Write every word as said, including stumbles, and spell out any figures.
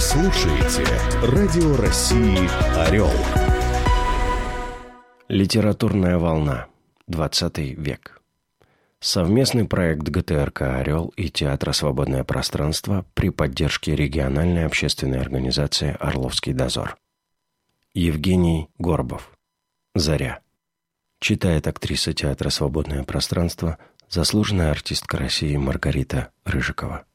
слушаете Радио России «Орел». Литературная волна. двадцатый век. Совместный проект ГТРК «Орел» и Театра «Свободное пространство» при поддержке региональной общественной организации «Орловский дозор». Евгений Горбов. «Заря». Читает актриса Театра «Свободное пространство», заслуженная артистка России Маргарита Рыжикова.